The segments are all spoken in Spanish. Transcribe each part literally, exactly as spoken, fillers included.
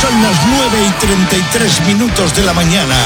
Son las nueve y treinta y tres minutos de la mañana.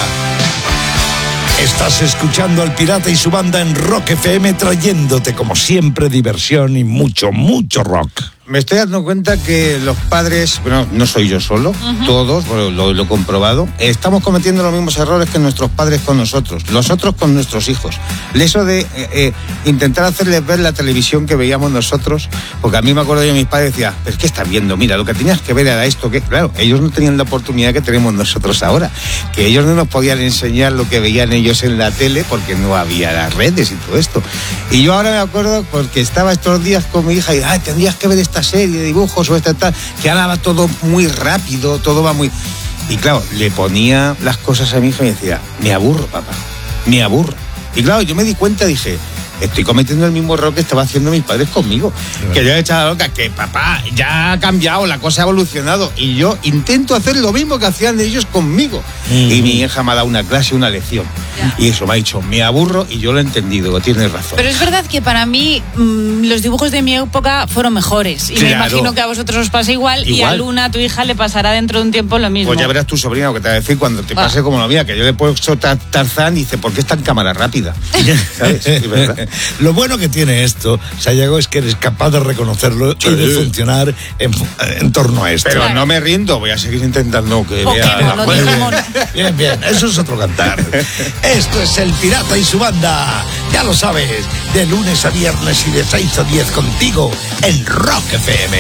Estás escuchando al Pirata y su banda en Rock F M, trayéndote como siempre diversión y mucho, mucho rock. Me estoy dando cuenta que los padres, bueno, no soy yo solo, uh-huh. todos, bueno, lo, lo he comprobado, estamos cometiendo los mismos errores que nuestros padres con nosotros, nosotros con nuestros hijos. Eso de eh, eh, intentar hacerles ver la televisión que veíamos nosotros, porque a mí me acuerdo yo, mis padres decían, pero es que estás viendo, mira, lo que tenías que ver era esto, que claro, ellos no tenían la oportunidad que tenemos nosotros ahora, que ellos no nos podían enseñar lo que veían ellos en la tele porque no había las redes y todo esto. Y yo ahora me acuerdo porque estaba estos días con mi hija y, ay, tendrías que ver esta serie de dibujos o esta tal, que ahora va todo muy rápido, todo va muy... Y claro, le ponía las cosas a mi hija y me decía, me aburro, papá, me aburro. Y claro, yo me di cuenta, dije, estoy cometiendo el mismo error que estaba haciendo mis padres conmigo. Claro. Que yo he echado la loca, que papá, ya ha cambiado, la cosa ha evolucionado. Y yo intento hacer lo mismo que hacían ellos conmigo. Mm. Y mi hija me ha dado una clase, una lección. Ya. Y eso me ha dicho, me aburro, y yo lo he entendido, tienes razón. Pero es verdad que para mí mmm, los dibujos de mi época fueron mejores. Y claro. Me imagino que a vosotros os pasa igual, igual, y a Luna, a tu hija, le pasará dentro de un tiempo lo mismo. Pues ya verás tu sobrina lo que te va a decir cuando te ah. pase como la mía, que yo le he puesto Tarzán y dice, ¿por qué está en cámara rápida? ¿Sabes? Es verdad. Lo bueno que tiene esto, Sayago, es que eres capaz de reconocerlo sí. y de funcionar en, en torno a esto. Pero claro. no me rindo, voy a seguir intentando que vea no, la no, no, no. Bien, bien, eso es otro cantar. Esto es El Pirata y su banda. Ya lo sabes, de lunes a viernes y de seis a diez contigo en Rock F M.